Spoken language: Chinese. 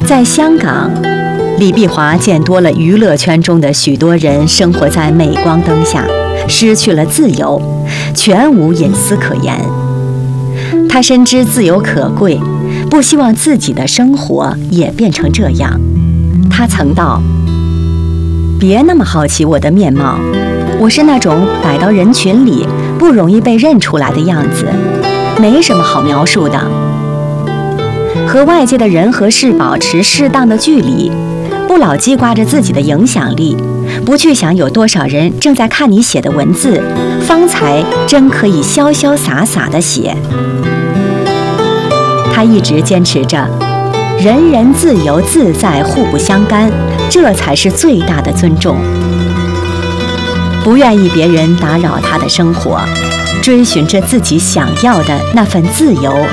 在香港，李碧华见多了娱乐圈中的许多人生活在镁光灯下，失去了自由，全无隐私可言。他深知自由可贵，不希望自己的生活也变成这样。他曾道：别那么好奇我的面貌，我是那种摆到人群里不容易被认出来的样子，没什么好描述的。和外界的人和事保持适当的距离，不老记挂着自己的影响力，不去想有多少人正在看你写的文字，方才真可以潇潇洒洒地写。他一直坚持着人人自由自在，互不相干，这才是最大的尊重。不愿意别人打扰他的生活，追寻着自己想要的那份自由